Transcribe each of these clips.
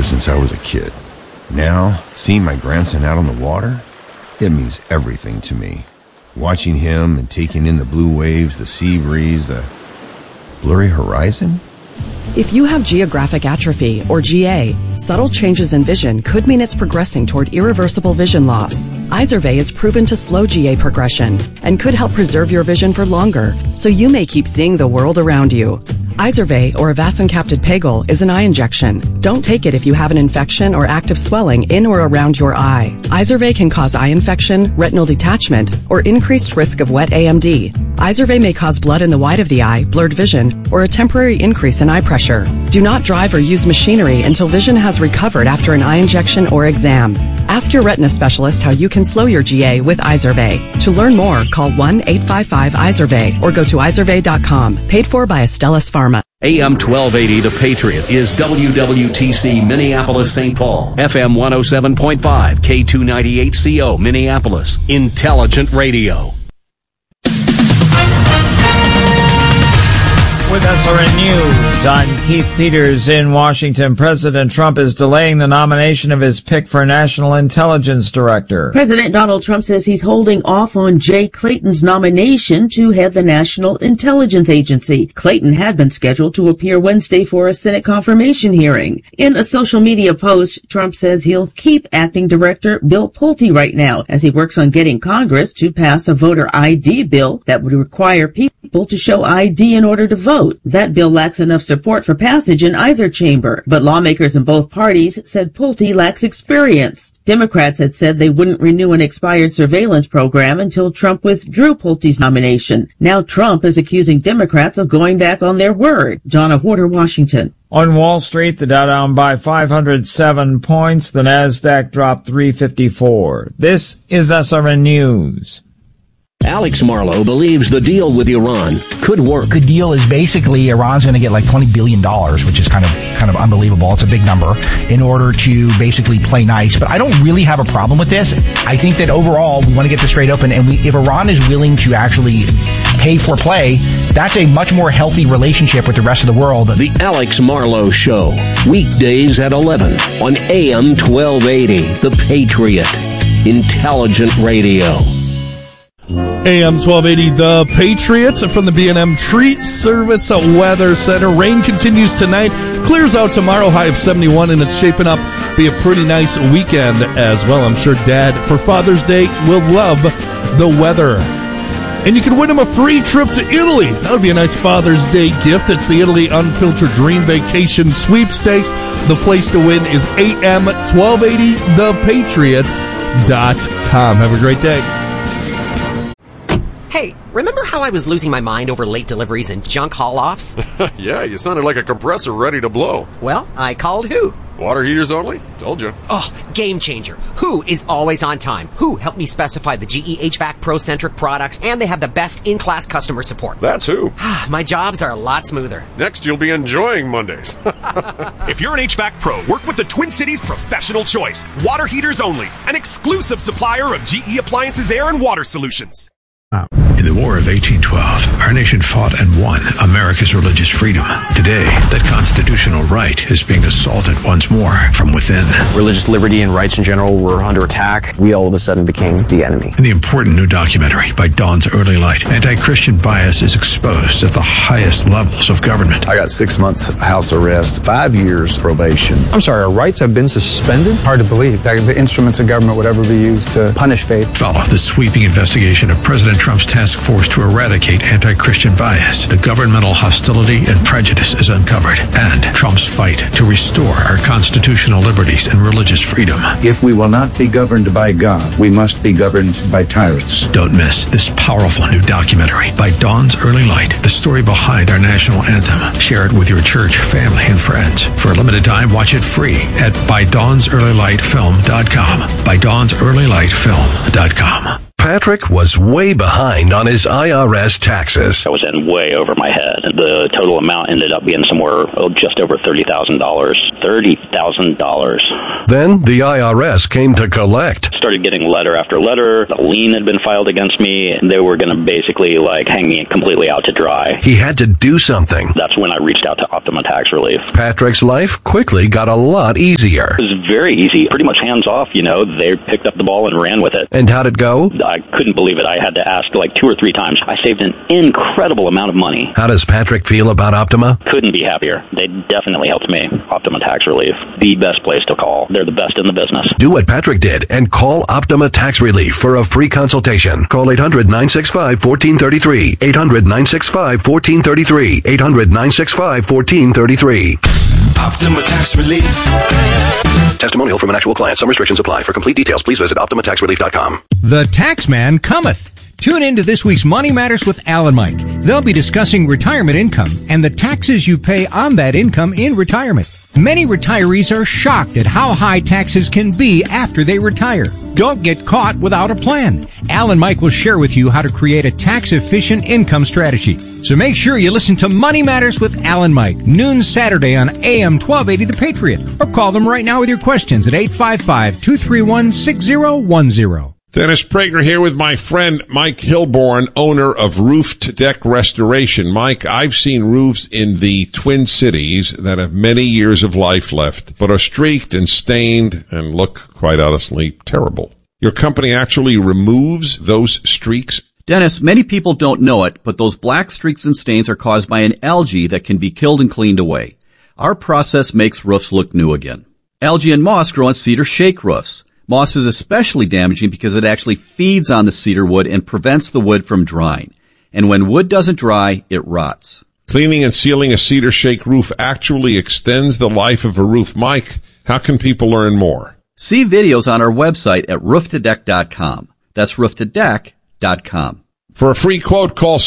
since I was a kid. Now, seeing my grandson out on the water, it means everything to me. Watching him and taking in the blue waves, the sea breeze, the blurry horizon. If you have geographic atrophy, or GA, subtle changes in vision could mean it's progressing toward irreversible vision loss. Izervay is proven to slow GA progression and could help preserve your vision for longer, so you may keep seeing the world around you. Izervay, or avacincaptad pegol, is an eye injection. Don't take it if you have an infection or active swelling in or around your eye. Izervay can cause eye infection, retinal detachment, or increased risk of wet AMD. Izervay may cause blood in the white of the eye, blurred vision, or a temporary increase in eye pressure. Do not drive or use machinery until vision has recovered after an eye injection or exam. Ask your retina specialist how you can slow your GA with Izervay. To learn more, call 1-855-IZERVAY or go to izervay.com. Paid for by Astellas Pharma. AM 1280 The Patriot is WWTC Minneapolis St. Paul, FM 107.5, K298CO Minneapolis, Intelligent Radio. With SRN News, I'm Keith Peters in Washington. President Trump is delaying the nomination of his pick for National Intelligence Director. President Donald Trump says he's holding off on Jay Clayton's nomination to head the National Intelligence Agency. Clayton had been scheduled to appear Wednesday for a Senate confirmation hearing. In a social media post, Trump says he'll keep acting director Bill Pulte right now as he works on getting Congress to pass a voter ID bill that would require people to show ID in order to vote. That bill lacks enough support for passage in either chamber, but lawmakers in both parties said Pulte lacks experience. Democrats had said they wouldn't renew an expired surveillance program until Trump withdrew Pulte's nomination. Now Trump is accusing Democrats of going back on their word. Donna Horter, Washington. On Wall Street, the Dow down by 507 points. The Nasdaq dropped 354. This is SRN News. Alex Marlow believes the deal with Iran could work. The deal is basically Iran's going to get like $20 billion, which is kind of unbelievable. It's a big number in order to basically play nice. But I don't really have a problem with this. I think that overall we want to get this straight open. And if Iran is willing to actually pay for play, that's a much more healthy relationship with the rest of the world. The Alex Marlow Show, weekdays at 11 on AM 1280, The Patriot, Intelligent Radio. AM 1280, The Patriots from the B&M Tree Service Weather Center. Rain continues tonight, clears out tomorrow, high of 71, and it's shaping up to be a pretty nice weekend as well. I'm sure Dad, for Father's Day, will love the weather. And you can win him a free trip to Italy. That would be a nice Father's Day gift. It's the Italy Unfiltered Dream Vacation Sweepstakes. The place to win is am1280thepatriot.com. Have a great day. Hey, remember how I was losing my mind over late deliveries and junk haul-offs? Yeah, you sounded like a compressor ready to blow. Well, I called Who. Water heaters only? Told you. Oh, game changer. Who is always on time. Who helped me specify the GE HVAC Pro-centric products, and they have the best in-class customer support. That's Who. My jobs are a lot smoother. Next, you'll be enjoying Mondays. If you're an HVAC pro, work with the Twin Cities Professional Choice. Water heaters only. An exclusive supplier of GE Appliances Air and Water Solutions. In the War of 1812, our nation fought and won America's religious freedom. Today, that constitutional right is being assaulted once more from within. Religious liberty and rights in general were under attack. We all of a sudden became the enemy. In the important new documentary by Dawn's Early Light, anti-Christian bias is exposed at the highest levels of government. I got 6 months house arrest, 5 years probation. I'm sorry, our rights have been suspended? Hard to believe that the instruments of government would ever be used to punish faith. Follow the sweeping investigation of President Trump's task force to eradicate anti-Christian bias. The governmental hostility and prejudice is uncovered, and Trump's fight to restore our constitutional liberties and religious freedom. If we will not be governed by God, we must be governed by tyrants. Don't miss this powerful new documentary by Dawn's Early Light, the story behind our national anthem. Share it with your church, family, and friends. For a limited time, watch it free at ByDawnsEarlyLightFilm.com. ByDawnsEarlyLightFilm.com. Patrick was way behind on his IRS taxes. I was in way over my head. The total amount ended up being somewhere just over $30,000. $30,000. Then the IRS came to collect. Started getting letter after letter. A lien had been filed against me, and they were going to basically hang me completely out to dry. He had to do something. That's when I reached out to Optima Tax Relief. Patrick's life quickly got a lot easier. It was very easy, pretty much hands off, They picked up the ball and ran with it. And how'd it go? I couldn't believe it. I had to ask 2 or 3 times. I saved an incredible amount of money. How does Patrick feel about Optima? Couldn't be happier. They definitely helped me. Optima Tax Relief, the best place to call. They're the best in the business. Do what Patrick did and call Optima Tax Relief for a free consultation. Call 800-965-1433. 800-965-1433. 800-965-1433. Optima Tax Relief. Testimonial from an actual client. Some restrictions apply. For complete details, please visit OptimaTaxRelief.com. The Taxman cometh. Tune in to this week's Money Matters with Al and Mike. They'll be discussing retirement income and the taxes you pay on that income in retirement. Many retirees are shocked at how high taxes can be after they retire. Don't get caught without a plan. Al and Mike will share with you how to create a tax-efficient income strategy. So make sure you listen to Money Matters with Al and Mike, noon Saturday on AM 1280 The Patriot. Or call them right now with your questions at 855-231-6010. Dennis Prager here with my friend Mike Hilborn, owner of Roof to Deck Restoration. Mike, I've seen roofs in the Twin Cities that have many years of life left, but are streaked and stained and look, quite honestly, terrible. Your company actually removes those streaks? Dennis, many people don't know it, but those black streaks and stains are caused by an algae that can be killed and cleaned away. Our process makes roofs look new again. Algae and moss grow on cedar shake roofs. Moss is especially damaging because it actually feeds on the cedar wood and prevents the wood from drying. And when wood doesn't dry, it rots. Cleaning and sealing a cedar shake roof actually extends the life of a roof. Mike, how can people learn more? See videos on our website at rooftodeck.com. That's rooftodeck.com. For a free quote, call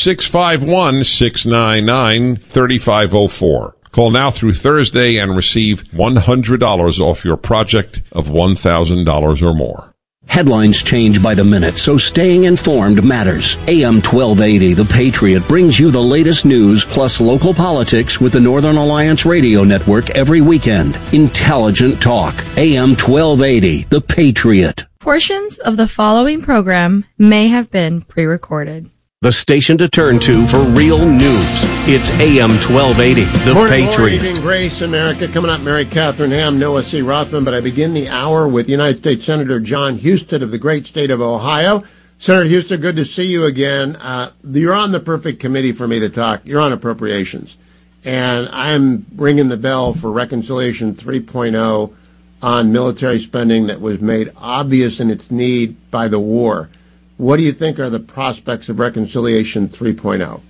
651-699-3504. Call now through Thursday and receive $100 off your project of $1,000 or more. Headlines change by the minute, so staying informed matters. AM 1280, The Patriot, brings you the latest news plus local politics with the Northern Alliance Radio Network every weekend. Intelligent talk. AM 1280, The Patriot. Portions of the following program may have been pre-recorded. The station to turn to for real news. It's AM 1280, The Patriot. Good evening, Grace, America. Coming up, Mary Catherine Ham, Noah C. Rothman. But I begin the hour with United States Senator John Husted of the great state of Ohio. Senator Husted, good to see you again. You're on the perfect committee for me to talk. You're on appropriations. And I'm ringing the bell for Reconciliation 3.0 on military spending that was made obvious in its need by the war. What do you think are the prospects of Reconciliation 3.0?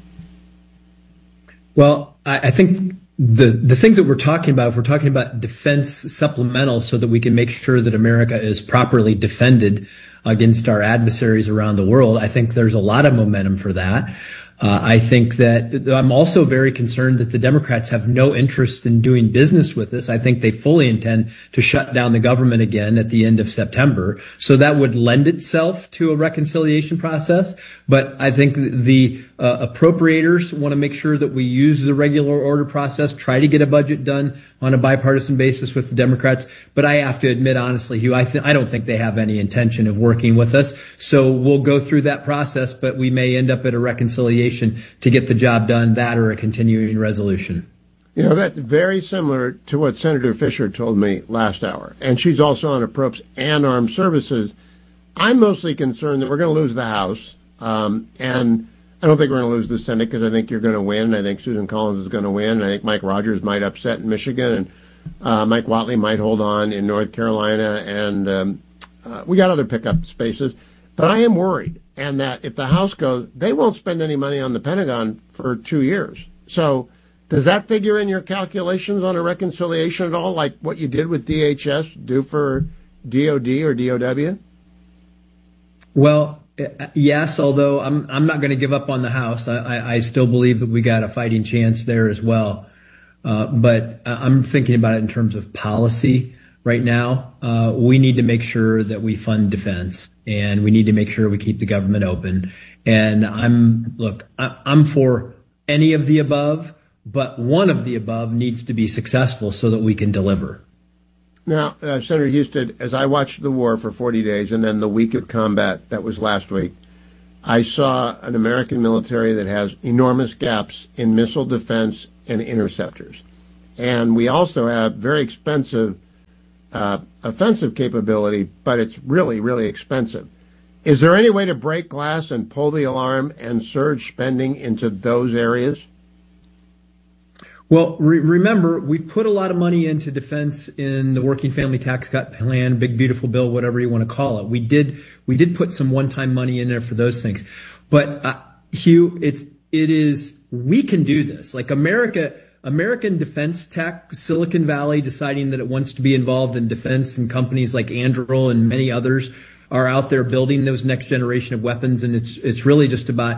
Well, I think the things that we're talking about, if we're talking about defense supplemental so that we can make sure that America is properly defended against our adversaries around the world, I think there's a lot of momentum for that. I think that I'm also very concerned that the Democrats have no interest in doing business with us. I think they fully intend to shut down the government again at the end of September. So that would lend itself to a reconciliation process. But I think the appropriators want to make sure that we use the regular order process, try to get a budget done on a bipartisan basis with the Democrats. But I have to admit, honestly, Hugh, I don't think they have any intention of working with us. So we'll go through that process, but we may end up at a reconciliation to get the job done, that or a continuing resolution. You know, that's very similar to what Senator Fisher told me last hour. And she's also on Approps and Armed Services. I'm mostly concerned that we're going to lose the House. And I don't think we're going to lose the Senate because I think you're going to win. I think Susan Collins is going to win. I think Mike Rogers might upset in Michigan. And Mike Whatley might hold on in North Carolina. And we got other pickup spaces. But I am worried. And that if the House goes, they won't spend any money on the Pentagon for 2 years. So does that figure in your calculations on a reconciliation at all, like what you did with DHS do for DOD or DOW? Well, yes, although I'm not going to give up on the House. I still believe that we got a fighting chance there as well. But I'm thinking about it in terms of policy. right now. We need to make sure that we fund defense, and we need to make sure we keep the government open. And I'm for any of the above, but one of the above needs to be successful so that we can deliver. Now, Senator Husted, as I watched the war for 40 days and then the week of combat that was last week, I saw an American military that has enormous gaps in missile defense and interceptors. And we also have very expensive offensive capability, but it's really, really expensive. Is there any way to break glass and pull the alarm and surge spending into those areas? Well, remember, we've put a lot of money into defense in the Working Family Tax Cut Plan, Big Beautiful Bill, whatever you want to call it. We did put some one-time money in there for those things. But, Hugh, we can do this. Like American defense tech, Silicon Valley deciding that it wants to be involved in defense, and companies like Anduril and many others are out there building those next generation of weapons, and it's really just about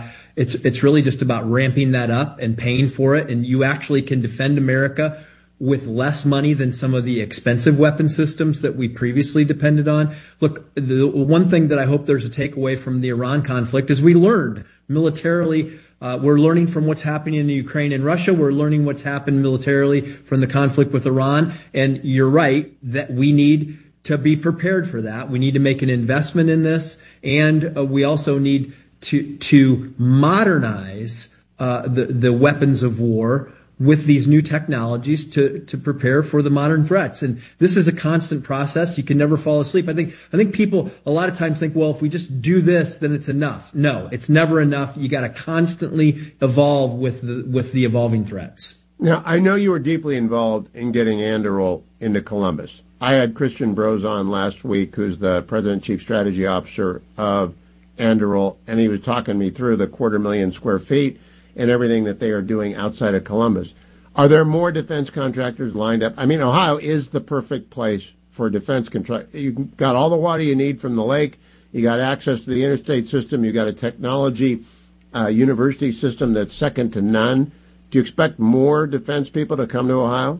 ramping that up and paying for it, and you actually can defend America with less money than some of the expensive weapon systems that we previously depended on. Look, the one thing that I hope there's a takeaway from the Iran conflict is we learned militarily. We're learning from what's happening in Ukraine and Russia. We're learning what's happened militarily from the conflict with Iran, and you're right that we need to be prepared for that. We need to make an investment in this, and we also need to modernize the weapons of war with these new technologies to prepare for the modern threats. And this is a constant process. You can never fall asleep. I think people a lot of times think, well, if we just do this, then it's enough. No, it's never enough. You got to constantly evolve with the evolving threats. Now, I know you were deeply involved in getting Anduril into Columbus. I had Christian Brose on last week, who's the President and Chief Strategy Officer of Anduril, and he was talking me through the 250,000 square feet and everything that they are doing outside of Columbus. Are there more defense contractors lined up? I mean, Ohio is the perfect place for defense contract. You got all the water you need from the lake. You got access to the interstate system. You got a technology university system that's second to none. Do you expect more defense people to come to Ohio?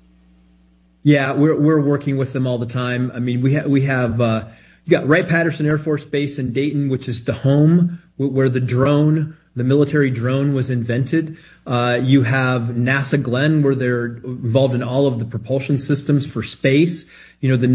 Yeah, we're working with them all the time. I mean, we have you got Wright-Patterson Air Force Base in Dayton, which is the home where the military drone was invented. You have NASA Glenn, where they're involved in all of the propulsion systems for space. You know, the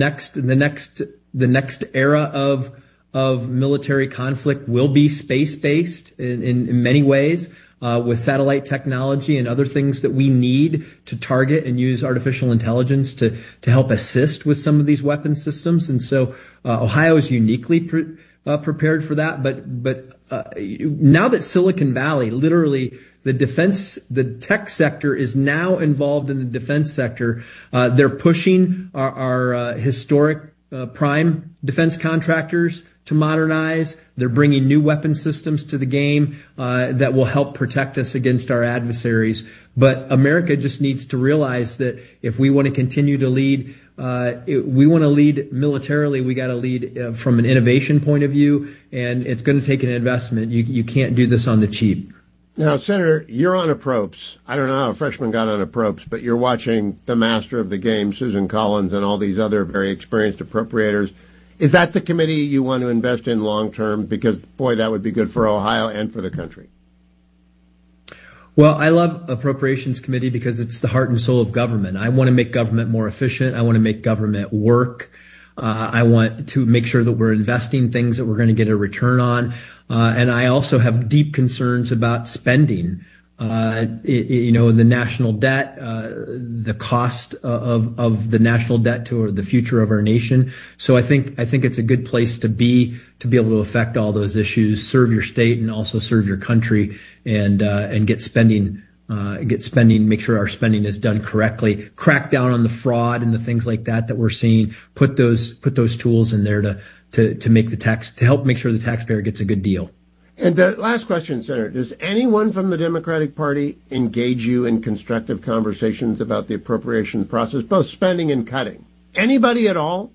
next era of military conflict will be space-based in many ways. With satellite technology and other things that we need to target and use artificial intelligence to help assist with some of these weapon systems. And so Ohio is uniquely prepared for that. But now that Silicon Valley, literally the tech sector is now involved in the defense sector, they're pushing our historic prime defense contractors to modernize. They're bringing new weapon systems to the game that will help protect us against our adversaries. But America just needs to realize that if we want to continue to lead, we want to lead militarily, we got to lead from an innovation point of view, and it's going to take an investment. You can't do this on the cheap. Now, Senator, you're on approps. I don't know how a freshman got on approps, but you're watching the master of the game, Susan Collins, and all these other very experienced appropriators. Is that the committee you want to invest in long term? Because, boy, that would be good for Ohio and for the country. Well, I love Appropriations Committee because it's the heart and soul of government. I want to make government more efficient. I want to make government work. I want to make sure that we're investing things that we're going to get a return on. And I also have deep concerns about spending. The national debt, the cost of the national debt to the future of our nation. So I think it's a good place to be able to affect all those issues, serve your state and also serve your country, and get spending, make sure our spending is done correctly, crack down on the fraud and the things like that we're seeing, put those tools in there to make to help make sure the taxpayer gets a good deal. And the last question, Senator, does anyone from the Democratic Party engage you in constructive conversations about the appropriation process, both spending and cutting? Anybody at all?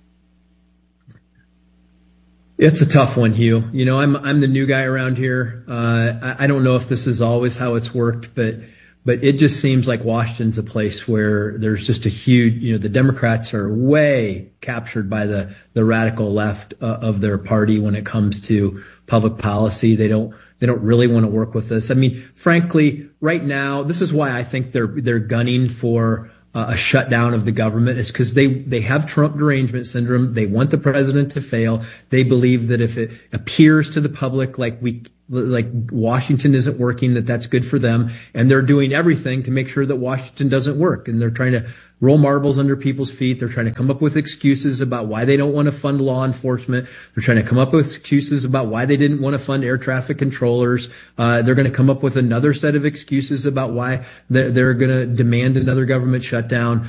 It's a tough one, Hugh. I'm the new guy around here. I don't know if this is always how it's worked, but But it just seems like Washington's a place where there's just a huge, the Democrats are way captured by the radical left of their party when it comes to public policy. They don't really want to work with us. I mean, frankly, right now, this is why I think they're gunning for a shutdown of the government. Is because they have Trump derangement syndrome. They want the president to fail. They believe that if it appears to the public like Washington isn't working, that's good for them. And they're doing everything to make sure that Washington doesn't work. And they're trying to roll marbles under people's feet. They're trying to come up with excuses about why they don't want to fund law enforcement. They're trying to come up with excuses about why they didn't want to fund air traffic controllers. They're going to come up with another set of excuses about why they're going to demand another government shutdown.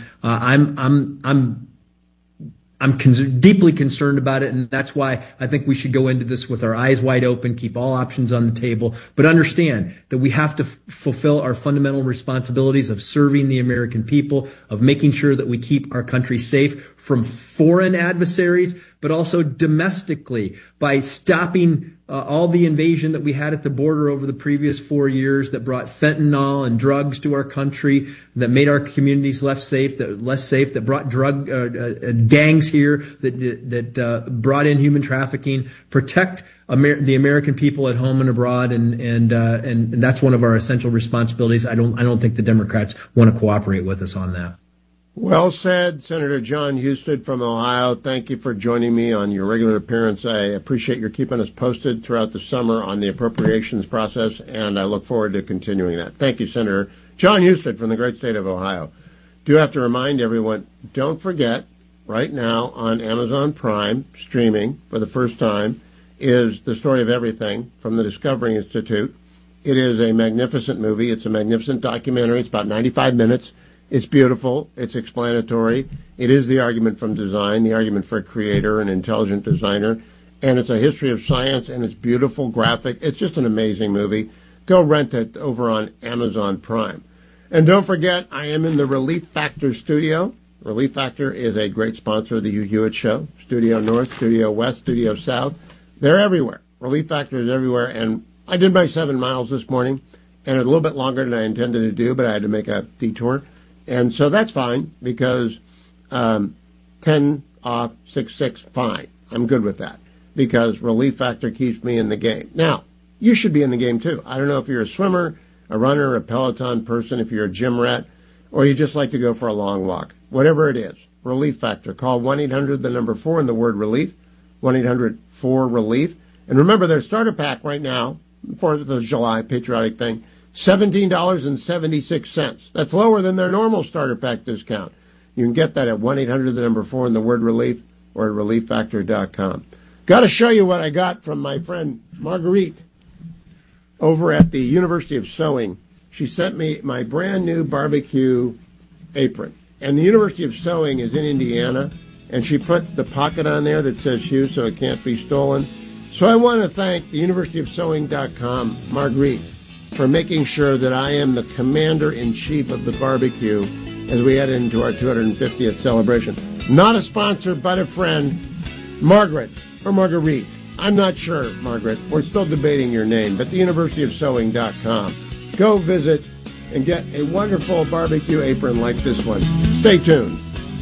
I'm deeply concerned about it, and that's why I think we should go into this with our eyes wide open, keep all options on the table, but understand that we have to fulfill our fundamental responsibilities of serving the American people, of making sure that we keep our country safe from foreign adversaries, but also domestically by stopping all the invasion that we had at the border over the previous 4 years that brought fentanyl and drugs to our country, that made our communities less safe, that brought drug gangs here, that brought in human trafficking. Protect the American people at home and abroad, and that's one of our essential responsibilities. I don't think the Democrats want to cooperate with us on that. Well said, Senator John Husted from Ohio. Thank you for joining me on your regular appearance. I appreciate your keeping us posted throughout the summer on the appropriations process, and I look forward to continuing that. Thank you, Senator John Husted from the great state of Ohio. Do have to remind everyone, don't forget, right now on Amazon Prime, streaming for the first time, is The Story of Everything from the Discovery Institute. It is a magnificent movie. It's a magnificent documentary. It's about 95 minutes. It's beautiful. It's explanatory. It is the argument from design, the argument for a creator, an intelligent designer. And it's a history of science, and it's beautiful, graphic. It's just an amazing movie. Go rent it over on Amazon Prime. And don't forget, I am in the Relief Factor studio. Relief Factor is a great sponsor of the Hugh Hewitt Show. Studio North, Studio West, Studio South. They're everywhere. Relief Factor is everywhere. And I did my 7 miles this morning, and a little bit longer than I intended to do, but I had to make a detour. And so that's fine, because 10 off, 6, fine. I'm good with that, because Relief Factor keeps me in the game. Now, you should be in the game, too. I don't know if you're a swimmer, a runner, a Peloton person, if you're a gym rat, or you just like to go for a long walk. Whatever it is, Relief Factor. Call 1-800, the number 4, and the word relief, 1-800-4-RELIEF. And remember, their starter pack right now, 4th of July, patriotic thing, $17.76. That's lower than their normal starter pack discount. You can get that at 1-800, the number 4, and the word relief, or at relieffactor.com. Got to show you what I got from my friend Marguerite over at the University of Sewing. She sent me my brand new barbecue apron. And the University of Sewing is in Indiana, and she put the pocket on there that says Hugh so it can't be stolen. So I want to thank the universityofsewing.com, Marguerite, for making sure that I am the commander-in-chief of the barbecue as we head into our 250th celebration. Not a sponsor, but a friend, Margaret, or Marguerite. I'm not sure, Margaret. We're still debating your name, but the universityofsewing.com. Go visit and get a wonderful barbecue apron like this one. Stay tuned.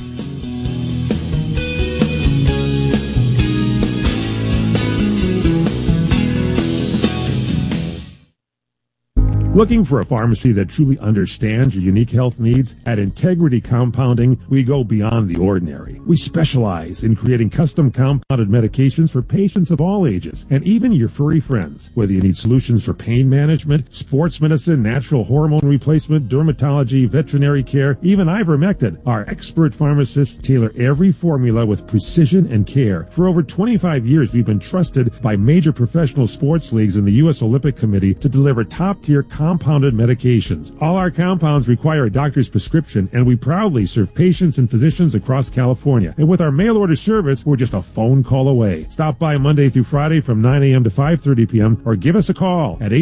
Looking for a pharmacy that truly understands your unique health needs? At Integrity Compounding, we go beyond the ordinary. We specialize in creating custom compounded medications for patients of all ages, and even your furry friends. Whether you need solutions for pain management, sports medicine, natural hormone replacement, dermatology, veterinary care, even ivermectin, our expert pharmacists tailor every formula with precision and care. For over 25 years, we've been trusted by major professional sports leagues and the U.S. Olympic Committee to deliver top-tier compounded medications. All our compounds require a doctor's prescription, and we proudly serve patients and physicians across California. And with our mail-order service, we're just a phone call away. Stop by Monday through Friday from 9 a.m. to 5:30 p.m. or give us a call at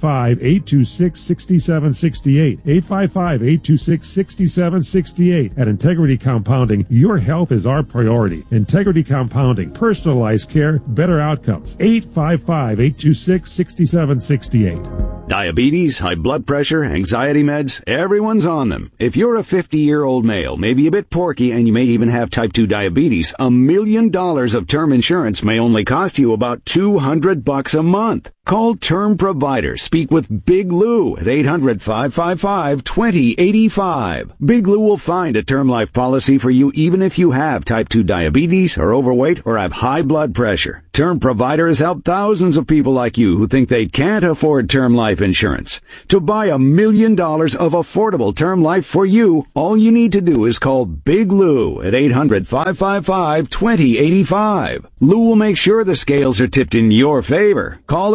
855-826-6768. 855-826-6768. At Integrity Compounding, your health is our priority. Integrity Compounding, personalized care, better outcomes. 855-826-6768. Diabetes, diabetes, high blood pressure, anxiety meds, everyone's on them. If you're a 50-year-old male, maybe a bit porky, and you may even have type 2 diabetes, $1 million of term insurance may only cost you about $200 a month. Call Term Provider. Speak with Big Lou at 800-555-2085. Big Lou will find a term life policy for you even if you have type 2 diabetes, are overweight, or have high blood pressure. Term Provider has helped thousands of people like you who think they can't afford term life insurance. To buy $1 million of affordable term life for you, all you need to do is call Big Lou at 800-555-2085. Lou will make sure the scales are tipped in your favor. Call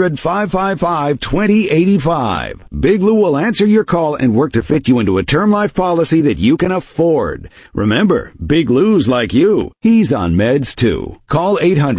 800-555-2085. Big Lou will answer your call and work to fit you into a term life policy that you can afford. Remember, Big Lou's like you. He's on meds too. Call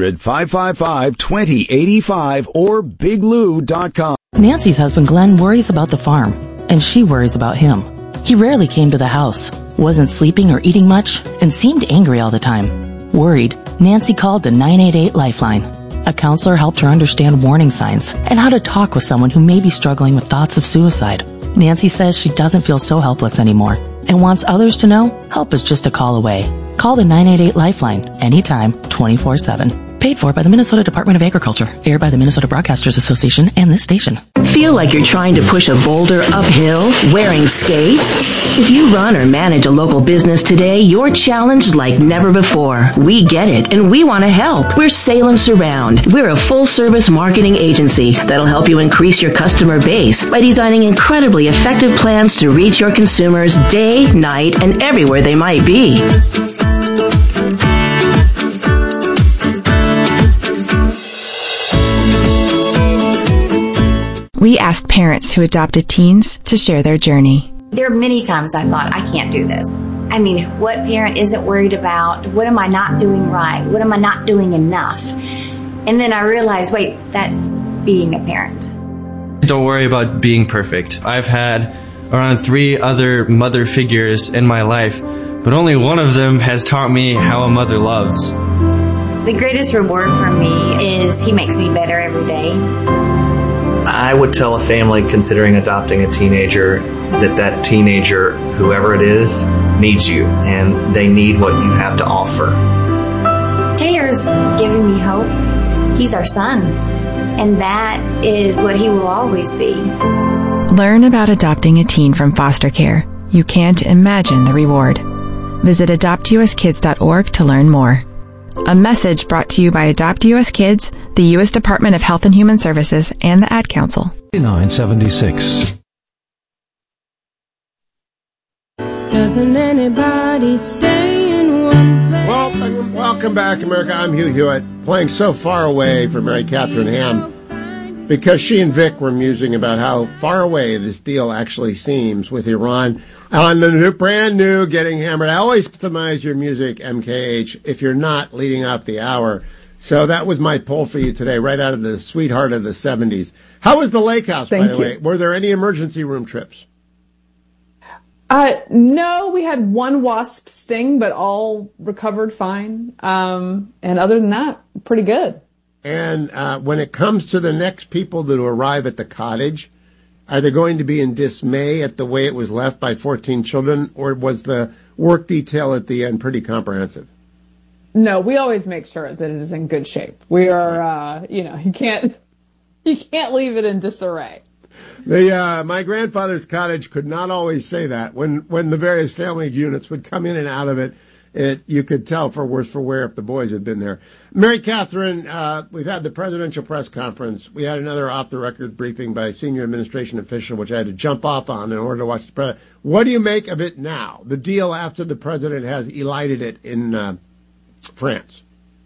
800-555-2085 or biglou.com. Nancy's husband Glenn worries about the farm, and she worries about him. He rarely came to the house, wasn't sleeping or eating much, and seemed angry all the time. Worried, Nancy called the 988 Lifeline. A counselor helped her understand warning signs and how to talk with someone who may be struggling with thoughts of suicide. Nancy says she doesn't feel so helpless anymore and wants others to know help is just a call away. Call the 988 Lifeline anytime, 24/7. Paid for by the Minnesota Department of Agriculture. Aired by the Minnesota Broadcasters Association and this station. Feel like you're trying to push a boulder uphill wearing skates? If you run or manage a local business today, you're challenged like never before. We get it, and we want to help. We're Salem Surround. We're a full-service marketing agency that'll help you increase your customer base by designing incredibly effective plans to reach your consumers day, night, and everywhere they might be. We asked parents who adopted teens to share their journey. There are many times I thought, I can't do this. I mean, what parent isn't worried about? What am I not doing right? What am I not doing enough? And then I realized, wait, that's being a parent. Don't worry about being perfect. I've had around 3 other mother figures in my life, but only one of them has taught me how a mother loves. The greatest reward for me is he makes me better every day. I would tell a family considering adopting a teenager that teenager, whoever it is, needs you, and they need what you have to offer. Taylor's giving me hope. He's our son, and that is what he will always be. Learn about adopting a teen from foster care. You can't imagine the reward. Visit adoptuskids.org to learn more. A message brought to you by Adopt U.S. Kids, the U.S. Department of Health and Human Services, and the Ad Council. 976. Doesn't anybody stay in one place? Welcome back, America. I'm Hugh Hewitt, playing So Far Away for Mary Catherine Ham, because she and Vic were musing about how far away this deal actually seems with Iran. On the brand new Getting Hammered, I always customize your music, MKH, if you're not leading up the hour. So that was my poll for you today, right out of the sweetheart of the 70s. How was the lake house, by the way? Were there any emergency room trips? No, we had one wasp sting, but all recovered fine. And other than that, pretty good. And when it comes to the next people that arrive at the cottage, are they going to be in dismay at the way it was left by 14 children, or was the work detail at the end pretty comprehensive? No, we always make sure that it is in good shape. We are, you can't leave it in disarray. My grandfather's cottage could not always say that. When the various family units would come in and out of it, you could tell for worse for wear if the boys had been there. Mary Catherine, we've had the presidential press conference. We had another off-the-record briefing by a senior administration official, which I had to jump off on in order to watch the president. What do you make of it now, the deal after the president has elided it in France?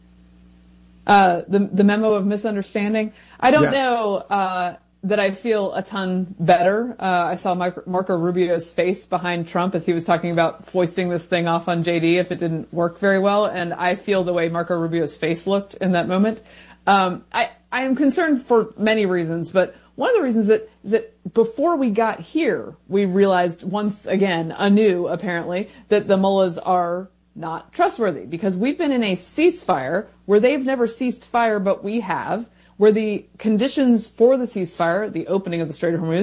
The memo of misunderstanding? I don't know that I feel a ton better. I saw Marco Rubio's face behind Trump as he was talking about foisting this thing off on JD if it didn't work very well, and I feel the way Marco Rubio's face looked in that moment. I am concerned for many reasons, but one of the reasons that before we got here, we realized once again, anew apparently, that the mullahs are not trustworthy, because we've been in a ceasefire where they've never ceased fire, but we have, where the conditions for the ceasefire, the opening of the Strait of Hormuz,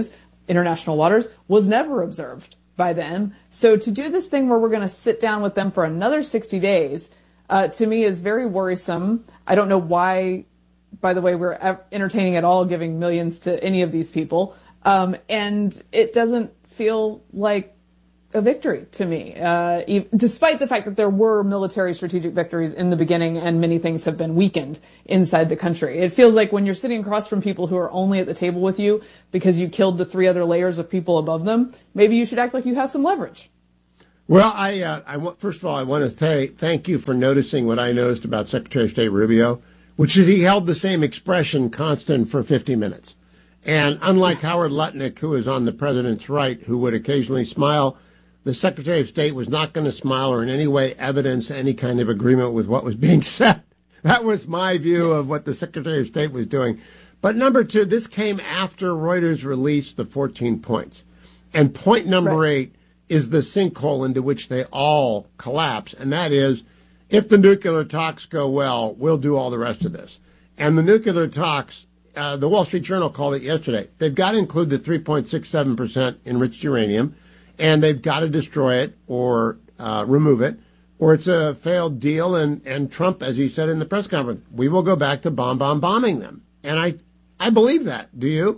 international waters was never observed by them. So to do this thing where we're going to sit down with them for another 60 days, to me is very worrisome. I don't know why, by the way, we're entertaining at all giving millions to any of these people. And it doesn't feel like a victory to me, despite the fact that there were military strategic victories in the beginning and many things have been weakened inside the country. It feels like when you're sitting across from people who are only at the table with you because you killed the 3 other layers of people above them, maybe you should act like you have some leverage. Well, first of all, I want to say thank you for noticing what I noticed about Secretary of State Rubio, which is he held the same expression constant for 50 minutes. And unlike Howard Lutnick, who is on the president's right, who would occasionally smile, the Secretary of State was not going to smile or in any way evidence any kind of agreement with what was being said. That was my view of what the Secretary of State was doing. But number 2, this came after Reuters released the 14 points. And point number 8 is the sinkhole into which they all collapse. And that is, if the nuclear talks go well, we'll do all the rest of this. And the nuclear talks, the Wall Street Journal called it yesterday. They've got to include the 3.67% enriched uranium. And they've got to destroy it or remove it, or it's a failed deal. And Trump, as he said in the press conference, we will go back to bombing them. And I believe that. Do you?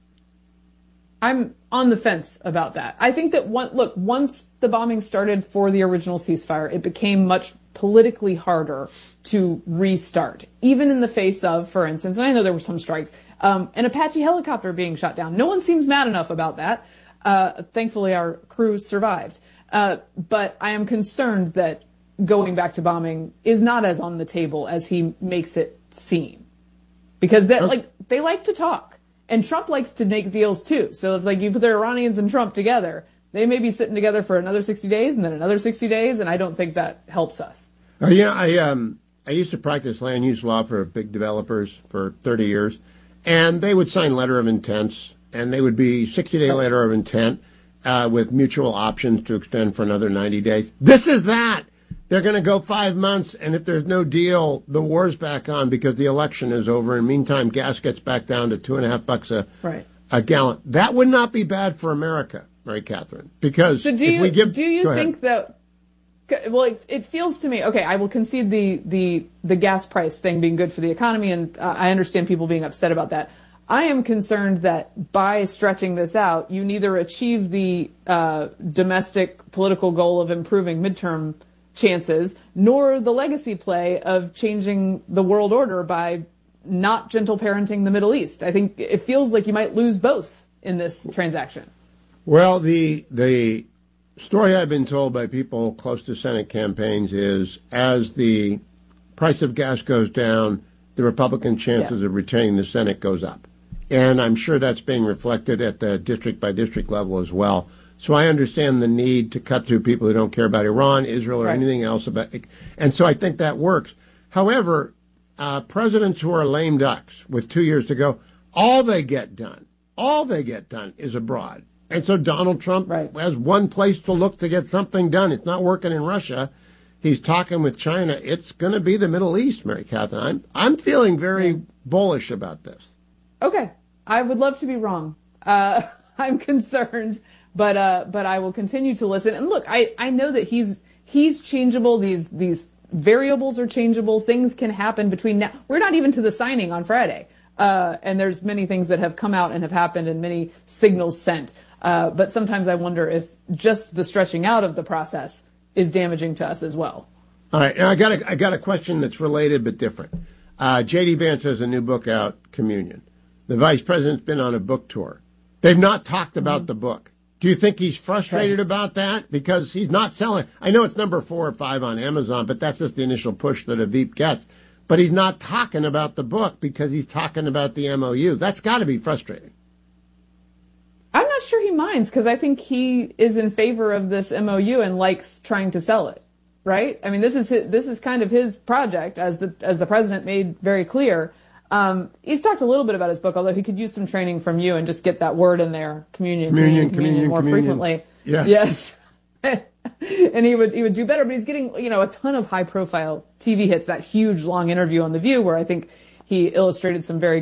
I'm on the fence about that. I think that once the bombing started for the original ceasefire, it became much politically harder to restart, even in the face of, for instance, and I know there were some strikes, an Apache helicopter being shot down. No one seems mad enough about that. Thankfully, our crew survived. But I am concerned that going back to bombing is not as on the table as he makes it seem. Because they like to talk. And Trump likes to make deals too. So if you put the Iranians and Trump together, they may be sitting together for another 60 days and then another 60 days. And I don't think that helps us. I used to practice land use law for big developers for 30 years. And they would sign letter of intents. And they would be 60-day letter of intent with mutual options to extend for another 90 days. This is that. They're going to go 5 months, and if there's no deal, the war's back on because the election is over. And meantime, gas gets back down to $2.50 a gallon. That would not be bad for America, Mary Catherine. Because so do you think that? Well, it feels to me. Okay, I will concede the gas price thing being good for the economy, and I understand people being upset about that. I am concerned that by stretching this out, you neither achieve the domestic political goal of improving midterm chances, nor the legacy play of changing the world order by not gentle parenting the Middle East. I think it feels like you might lose both in this transaction. Well, the story I've been told by people close to Senate campaigns is as the price of gas goes down, the Republican chances of retaining the Senate goes up. And I'm sure that's being reflected at the district-by-district level as well. So I understand the need to cut through people who don't care about Iran, Israel, or anything else about it. And so I think that works. However, presidents who are lame ducks with 2 years to go, all they get done is abroad. And so Donald Trump has one place to look to get something done. It's not working in Russia. He's talking with China. It's going to be the Middle East, Mary Catherine. I'm feeling very bullish about this. Okay. I would love to be wrong. I'm concerned, but I will continue to listen. And look, I know that he's changeable. These variables are changeable. Things can happen between now. We're not even to the signing on Friday. And there's many things that have come out and have happened and many signals sent. But sometimes I wonder if just the stretching out of the process is damaging to us as well. All right. Now I got a question that's related but different. J.D. Vance has a new book out, Communion. The vice president's been on a book tour. They've not talked about the book. Do you think he's frustrated about that? Because he's not selling. I know it's number 4 or 5 on Amazon, but that's just the initial push that Aviv gets. But he's not talking about the book because he's talking about the MOU. That's got to be frustrating. I'm not sure he minds because I think he is in favor of this MOU and likes trying to sell it. Right? I mean, this is kind of his project, as the president made very clear. He's talked a little bit about his book, although he could use some training from you and just get that word in there, communion more frequently. Yes. And he would do better, but he's getting, a ton of high profile TV hits, that huge long interview on The View where I think he illustrated some very good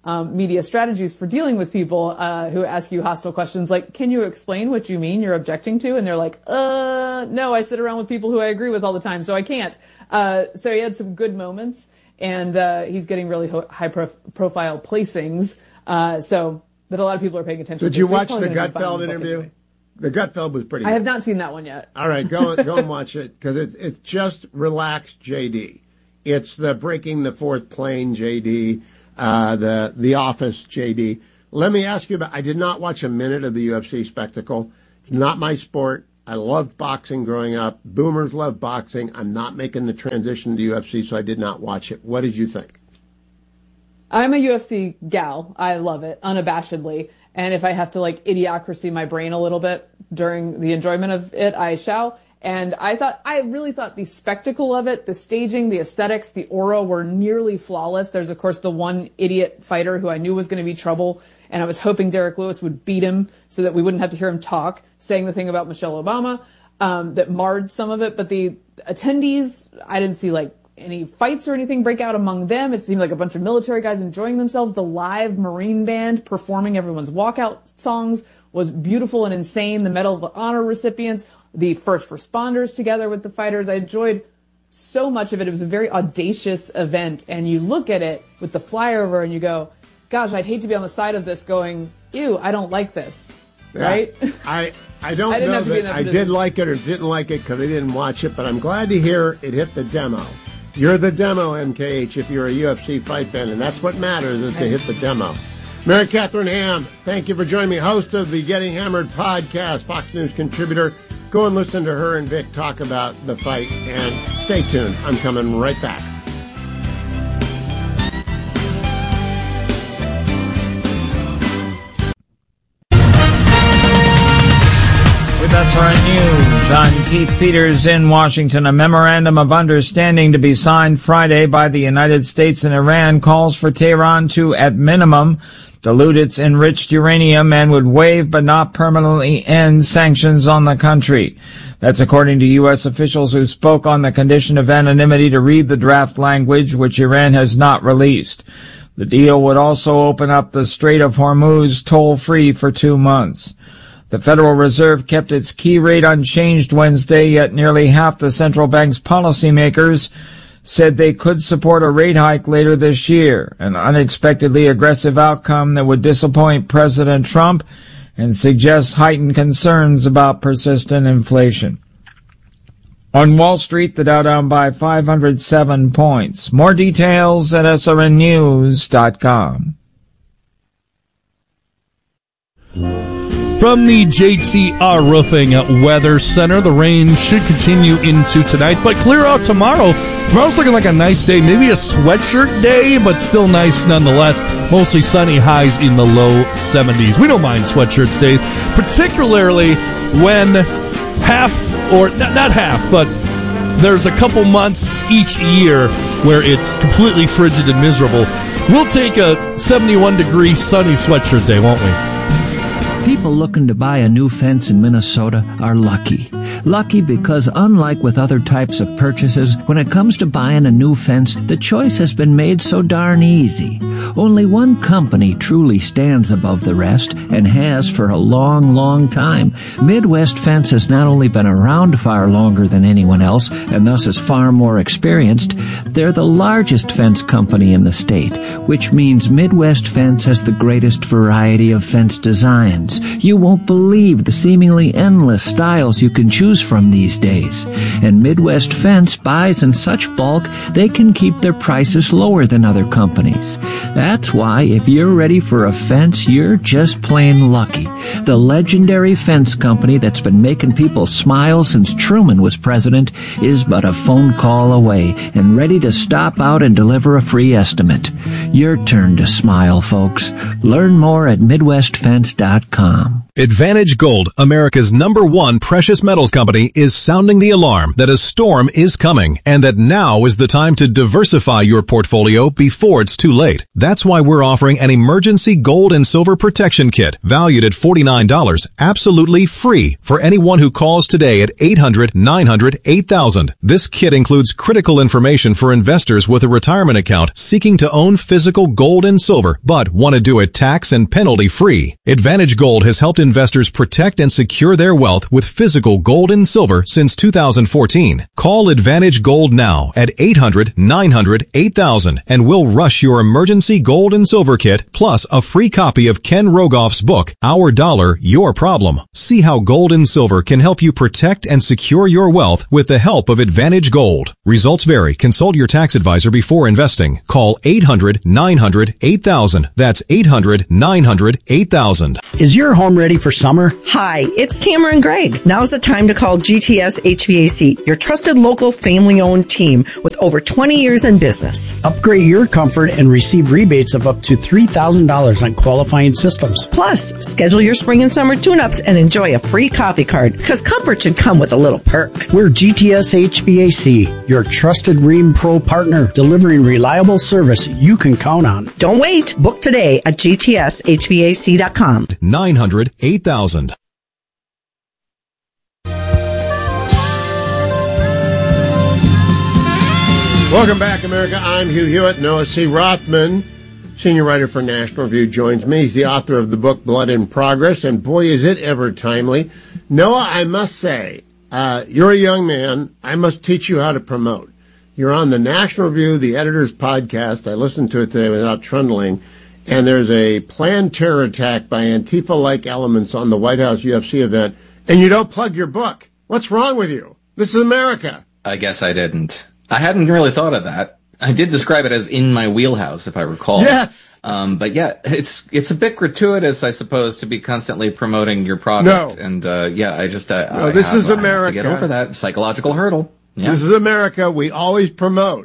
media strategies for dealing with people who ask you hostile questions like, can you explain what you mean you're objecting to? And they're like, no, I sit around with people who I agree with all the time, so I can't. So he had some good moments, and he's getting really high-profile placings, so that a lot of people are paying attention to. Did you watch the Gutfeld interview? Anyway. The Gutfeld was pretty good. I have not seen that one yet. All right, go and watch it, because it's just relaxed JD. It's the breaking the fourth plane JD. The Office JD. Let me ask you about, I did not watch a minute of the UFC spectacle. It's not my sport. I loved boxing growing up. Boomers love boxing. I'm not making the transition to UFC, so I did not watch it. What did you think? I'm a UFC gal. I love it, unabashedly. And if I have to idiocracy my brain a little bit during the enjoyment of it, I shall. And I really thought the spectacle of it, the staging, the aesthetics, the aura were nearly flawless. There's, of course, the one idiot fighter who I knew was going to be trouble, and I was hoping Derek Lewis would beat him so that we wouldn't have to hear him talk, saying the thing about Michelle Obama, that marred some of it. But the attendees, I didn't see, any fights or anything break out among them. It seemed like a bunch of military guys enjoying themselves. The live Marine band performing everyone's walkout songs was beautiful and insane. The Medal of Honor recipients, the first responders together with the fighters. I enjoyed so much of it. It was a very audacious event. And you look at it with the flyover and you go, gosh, I'd hate to be on the side of this going, ew, I don't like this. Yeah. Right? I don't know that I did like it or didn't like it because I didn't watch it, but I'm glad to hear it hit the demo. You're the demo, MKH, if you're a UFC fight fan, and that's what matters is to hit the demo. Mary Catherine Ham, thank you for joining me, host of the Getting Hammered podcast, Fox News contributor. Go and listen to her and Vic talk about the fight, and stay tuned. I'm coming right back. With SRN News, I'm Keith Peters in Washington. A memorandum of understanding to be signed Friday by the United States and Iran calls for Tehran to, at minimum, dilute its enriched uranium and would waive but not permanently end sanctions on the country. That's according to U.S. officials who spoke on the condition of anonymity to read the draft language, which Iran has not released. The deal would also open up the Strait of Hormuz toll-free for 2 months. The Federal Reserve kept its key rate unchanged Wednesday, yet nearly half the central bank's policymakers said they could support a rate hike later this year, an unexpectedly aggressive outcome that would disappoint President Trump and suggest heightened concerns about persistent inflation. On Wall Street, the Dow down by 507 points. More details at srnnews.com. From the JTR Roofing Weather Center, the rain should continue into tonight, but clear out tomorrow. Tomorrow's looking like a nice day, maybe a sweatshirt day, but still nice nonetheless. Mostly sunny, highs in the low 70s. We don't mind sweatshirts days, particularly when not half, but there's a couple months each year where it's completely frigid and miserable. We'll take a 71-degree sunny sweatshirt day, won't we? People looking to buy a new fence in Minnesota are lucky. Lucky because, unlike with other types of purchases, when it comes to buying a new fence, the choice has been made so darn easy. Only one company truly stands above the rest, and has for a long, long time. Midwest Fence has not only been around far longer than anyone else, and thus is far more experienced, they're the largest fence company in the state, which means Midwest Fence has the greatest variety of fence designs. You won't believe the seemingly endless styles you can choose from these days. And Midwest Fence buys in such bulk, they can keep their prices lower than other companies. That's why if you're ready for a fence, you're just plain lucky. The legendary fence company that's been making people smile since Truman was president is but a phone call away and ready to stop out and deliver a free estimate. Your turn to smile, folks. Learn more at MidwestFence.com. Advantage Gold, America's #1 precious metals company, is sounding the alarm that a storm is coming and that now is the time to diversify your portfolio before it's too late. That's why we're offering an emergency gold and silver protection kit valued at $49, absolutely free for anyone who calls today at 800-900-8000. This kit includes critical information for investors with a retirement account seeking to own physical gold and silver but want to do it tax and penalty free. Advantage Gold has helped investors protect and secure their wealth with physical gold and silver since 2014. Call Advantage Gold now at 800-900-8000 and we'll rush your emergency gold and silver kit plus a free copy of Ken Rogoff's book, Our Dollar, Your Problem. See how gold and silver can help you protect and secure your wealth with the help of Advantage Gold. Results vary. Consult your tax advisor before investing. Call 800-900-8000. That's 800-900-8000. Is your home ready for summer? Hi, it's Tamara Gregg. Now's the time to call GTS HVAC, your trusted local family-owned team with over 20 years in business. Upgrade your comfort and receive rebates of up to $3,000 on qualifying systems. Plus, schedule your spring and summer tune-ups and enjoy a free coffee card, because comfort should come with a little perk. We're GTS HVAC, your trusted Rheem Pro partner, delivering reliable service you can count on. Don't wait. Book today at gtshvac.com. 900-8000. Welcome back, America. I'm Hugh Hewitt. Noah C. Rothman, senior writer for National Review, joins me. He's the author of the book Blood in Progress, and boy, is it ever timely. Noah, I must say, you're a young man. I must teach you how to promote. You're on the National Review, the editor's podcast. I listened to it today without trundling. And there's a planned terror attack by Antifa-like elements on the White House UFC event, and you don't plug your book. What's wrong with you? This is America. I guess I didn't. I hadn't really thought of that. I did describe it as in my wheelhouse, if I recall. Yes. But yeah, it's a bit gratuitous, I suppose, to be constantly promoting your product. No. And yeah, I just this is America. To get over that psychological hurdle. Yeah. This is America. We always promote.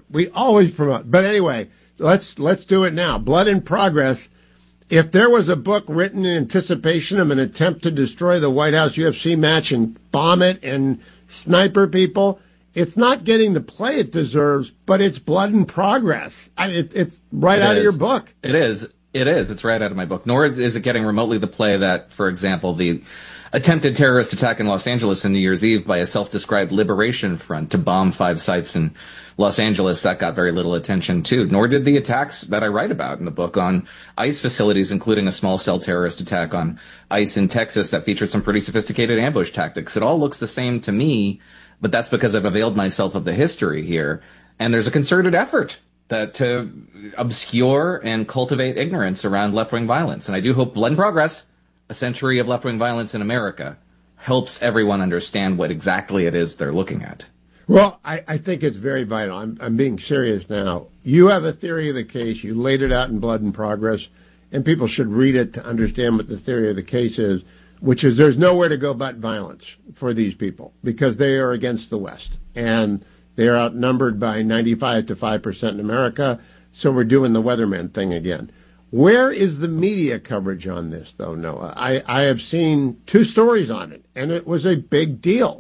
But anyway, let's do it now. Blood in Progress. If there was a book written in anticipation of an attempt to destroy the White House UFC match and bomb it and sniper people, it's not getting the play it deserves, but it's Blood in Progress. I mean, it's right out of your book. It is. It's right out of my book. Nor is it getting remotely the play that, for example, the attempted terrorist attack in Los Angeles on New Year's Eve by a self-described liberation front to bomb 5 sites in Los Angeles, that got very little attention too. Nor did the attacks that I write about in the book on ICE facilities, including a small cell terrorist attack on ICE in Texas that featured some pretty sophisticated ambush tactics. It all looks the same to me, but that's because I've availed myself of the history here. And there's a concerted effort to obscure and cultivate ignorance around left-wing violence. And I do hope Blood in Progress, a century of left-wing violence in America, helps everyone understand what exactly it is they're looking at. Well, I think it's very vital. I'm being serious now. You have a theory of the case. You laid it out in Blood in Progress, and people should read it to understand what the theory of the case is, which is there's nowhere to go but violence for these people because they are against the West. And they are outnumbered by 95 to 5% in America, so we're doing the weatherman thing again. Where is the media coverage on this, though, Noah? I have seen 2 stories on it, and it was a big deal.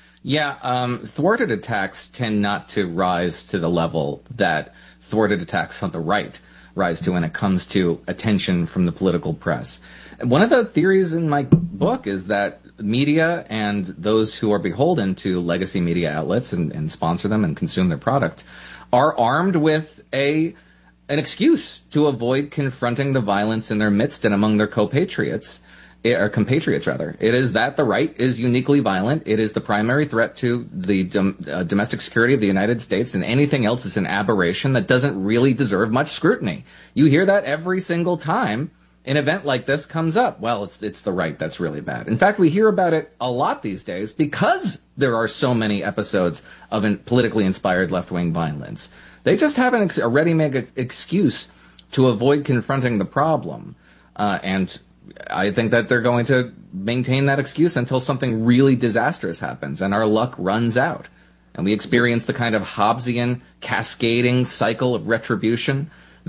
Yeah, thwarted attacks tend not to rise to the level that thwarted attacks on the right rise to when it comes to attention from the political press. One of the theories in my book is that media and those who are beholden to legacy media outlets and sponsor them and consume their product are armed with an excuse to avoid confronting the violence in their midst and among their compatriots. It is that the right is uniquely violent. It is the primary threat to the domestic security of the United States, and anything else is an aberration that doesn't really deserve much scrutiny. You hear that every single time an event like this comes up. Well, it's the right that's really bad. In fact, we hear about it a lot these days because there are so many episodes of politically inspired left-wing violence. They just have a ready-made excuse to avoid confronting the problem, and I think that they're going to maintain that excuse until something really disastrous happens and our luck runs out. And we experience the kind of Hobbesian cascading cycle of retribution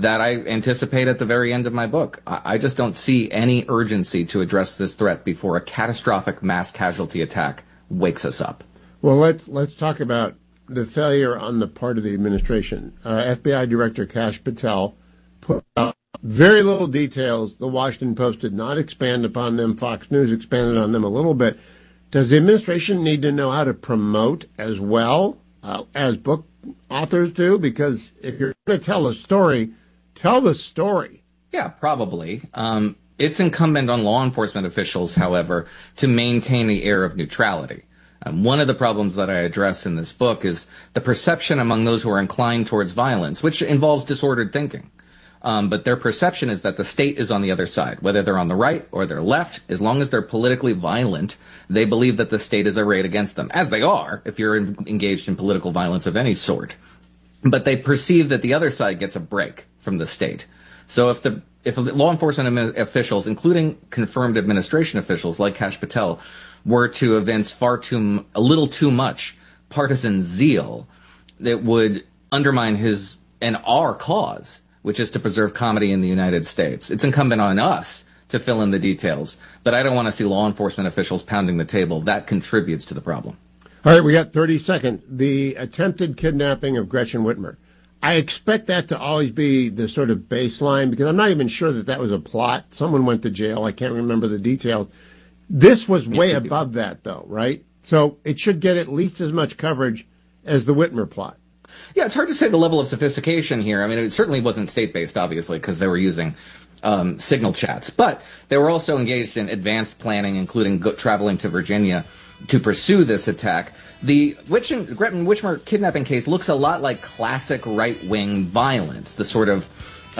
that I anticipate at the very end of my book. I just don't see any urgency to address this threat before a catastrophic mass casualty attack wakes us up. Well, let's talk about the failure on the part of the administration. FBI Director Kash Patel put out very little details. The Washington Post did not expand upon them. Fox News expanded on them a little bit. Does the administration need to know how to promote as well as book authors do? Because if you're going to tell a story, tell the story. Yeah, probably. It's incumbent on law enforcement officials, however, to maintain the air of neutrality. One of the problems that I address in this book is the perception among those who are inclined towards violence, which involves disordered thinking. But their perception is that the state is on the other side, whether they're on the right or they're left. As long as they're politically violent, they believe that the state is arrayed against them, as they are if you're engaged in political violence of any sort. But they perceive that the other side gets a break from the state. So if law enforcement officials, including confirmed administration officials like Kash Patel, were to evince a little too much partisan zeal, that would undermine his and our cause, which is to preserve comedy in the United States. It's incumbent on us to fill in the details, but I don't want to see law enforcement officials pounding the table. That contributes to the problem. All right, we got 30 seconds. The attempted kidnapping of Gretchen Whitmer. I expect that to always be the sort of baseline, because I'm not even sure that was a plot. Someone went to jail. I can't remember the details. This was way above that, though, right? So it should get at least as much coverage as the Whitmer plot. Yeah, it's hard to say the level of sophistication here. I mean, it certainly wasn't state-based, obviously, because they were using signal chats. But they were also engaged in advanced planning, including traveling to Virginia to pursue this attack. The Gretchen Whitmer kidnapping case looks a lot like classic right-wing violence, the sort of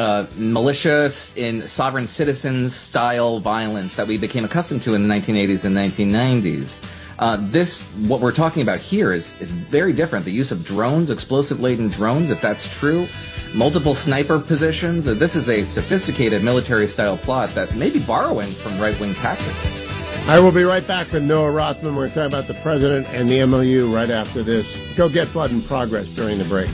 malicious in sovereign citizens style violence that we became accustomed to in the 1980s and 1990s. What we're talking about here is very different. The use of drones, explosive-laden drones, if that's true, multiple sniper positions. This is a sophisticated military-style plot that may be borrowing from right-wing tactics. I will be right back with Noah Rothman. We're talking about the president and the MOU right after this. Go get Blood and Progress during the break.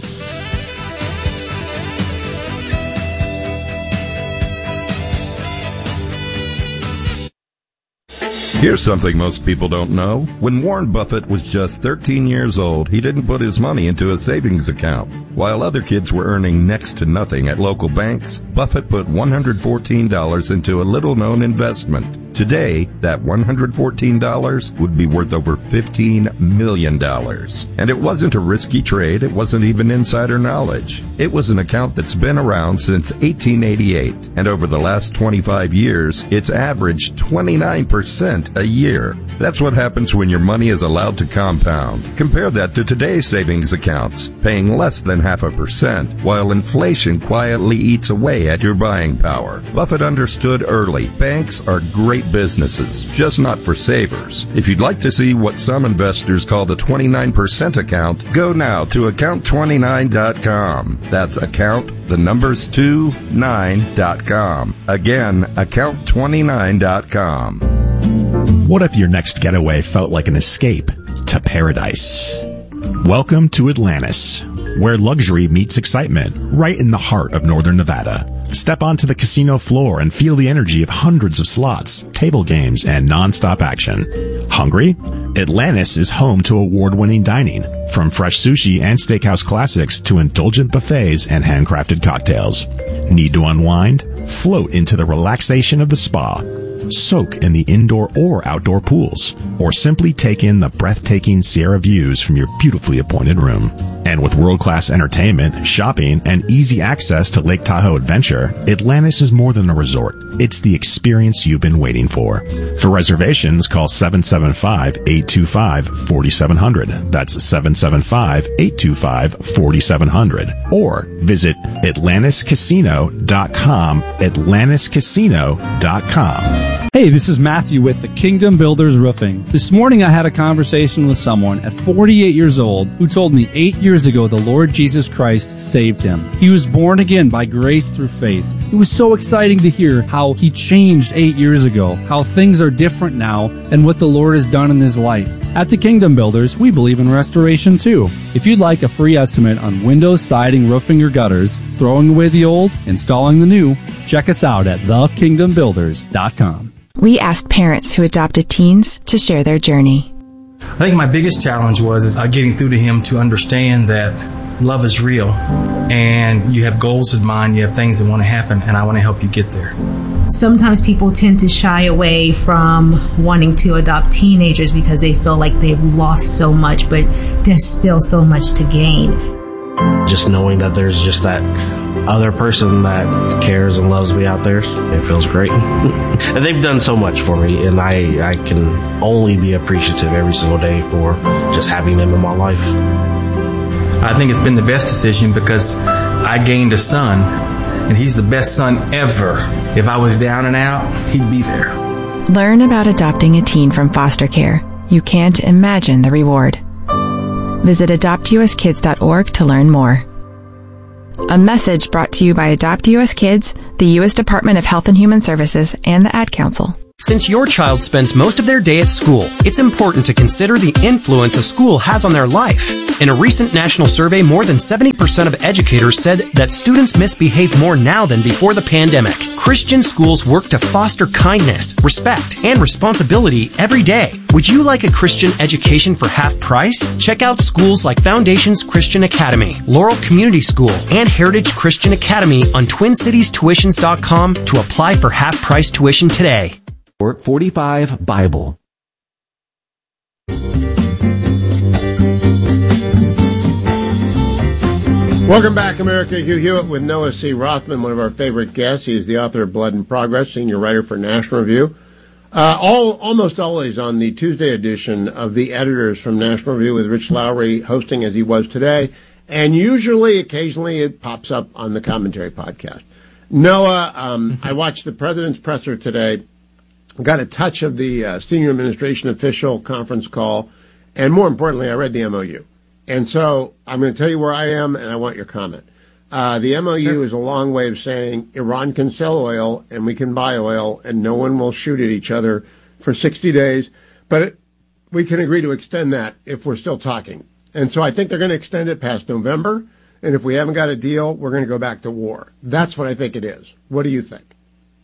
Here's something most people don't know. When Warren Buffett was just 13 years old, he didn't put his money into a savings account. While other kids were earning next to nothing at local banks, Buffett put $114 into a little-known investment. Today, that $114 would be worth over $15 million. And it wasn't a risky trade. It wasn't even insider knowledge. It was an account that's been around since 1888. And over the last 25 years, it's averaged 29% a year. That's what happens when your money is allowed to compound. Compare that to today's savings accounts, paying less than 0.5%, while inflation quietly eats away at your buying power. Buffett understood early. Banks are great businesses, just not for savers. If you'd like to see what some investors call the 29% account, go now to account29.com. That's account29.com. Again, account29.com. What if your next getaway felt like an escape to paradise? Welcome to Atlantis, where luxury meets excitement, right in the heart of northern Nevada. Step onto the casino floor and feel the energy of hundreds of slots, table games, and non-stop action. Hungry? Atlantis is home to award-winning dining, from fresh sushi and steakhouse classics to indulgent buffets and handcrafted cocktails. Need to unwind? Float into the relaxation of the spa. Soak in the indoor or outdoor pools, or simply take in the breathtaking Sierra views from your beautifully appointed room. And with world-class entertainment, shopping, and easy access to Lake Tahoe Adventure, Atlantis is more than a resort. It's the experience you've been waiting for. For reservations, call 775-825-4700. That's 775-825-4700. Or visit AtlantisCasino.com, AtlantisCasino.com. Hey, this is Matthew with the Kingdom Builders Roofing. This morning I had a conversation with someone at 48 years old who told me 8 years ago the Lord Jesus Christ saved him. He was born again by grace through faith. It was so exciting to hear how he changed 8 years ago, how things are different now, and what the Lord has done in his life. At the Kingdom Builders, we believe in restoration too. If you'd like a free estimate on windows, siding, roofing, or gutters, throwing away the old, installing the new, check us out at thekingdombuilders.com. We asked parents who adopted teens to share their journey. I think my biggest challenge was getting through to him to understand that love is real and you have goals in mind, you have things that want to happen, and I want to help you get there. Sometimes people tend to shy away from wanting to adopt teenagers because they feel like they've lost so much, but there's still so much to gain. Just knowing that there's just that other person that cares and loves me out there, it feels great. And they've done so much for me, and I can only be appreciative every single day for just having them in my life. I think it's been the best decision because I gained a son, and he's the best son ever. If I was down and out, he'd be there. Learn about adopting a teen from foster care. You can't imagine the reward. Visit adoptuskids.org to learn more. A message brought to you by Adopt US Kids, the U.S. Department of Health and Human Services, and the Ad Council. Since your child spends most of their day at school, it's important to consider the influence a school has on their life. In a recent national survey, more than 70% of educators said that students misbehave more now than before the pandemic. Christian schools work to foster kindness, respect, and responsibility every day. Would you like a Christian education for half price? Check out schools like Foundations Christian Academy, Laurel Community School, and Heritage Christian Academy on TwinCitiesTuitions.com to apply for half price tuition today. 45 Bible. Welcome back, America. Hugh Hewitt with Noah C. Rothman, one of our favorite guests. He is the author of Blood and Progress, senior writer for National Review. Almost always on the Tuesday edition of The Editors from National Review with Rich Lowry hosting as he was today. And usually, occasionally, it pops up on the Commentary podcast. Noah, I watched the President's Presser today. Got a touch of the senior administration official conference call, and more importantly, I read the MOU. And so I'm going to tell you where I am, and I want your comment. The MOU is a long way of saying Iran can sell oil, and we can buy oil, and no one will shoot at each other for 60 days. But we can agree to extend that if we're still talking. And so I think they're going to extend it past November, and if we haven't got a deal, we're going to go back to war. That's what I think it is. What do you think?